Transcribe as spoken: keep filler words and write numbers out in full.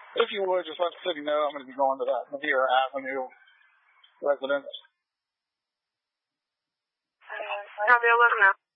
If you would, just let the city know I'm going to be going to that Madeira Avenue residence. Uh, I'll be able to know.